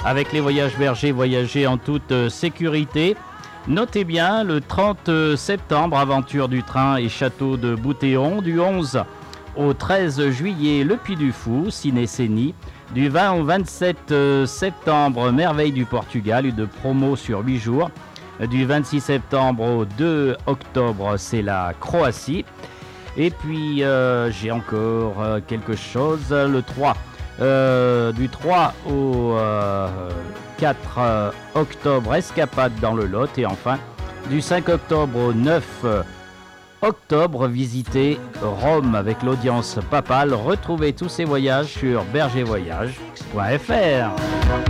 avec les voyages bergers, voyager en toute sécurité. Notez bien, le 30 septembre, aventure du train et château de Boutéon. Du 11 au 13 juillet, le Puy du Fou, Ciné-Cénie. Du 20 au 27 septembre, Merveille du Portugal, une promo sur 8 jours. Du 26 septembre au 2 octobre, c'est la Croatie. Et puis, j'ai encore quelque chose, le 3. Du 3 au 4 octobre, escapade dans le Lot. Et enfin, du 5 octobre au 9 octobre, visiter Rome avec l'audience papale. Retrouvez tous ces voyages sur bergervoyage.fr.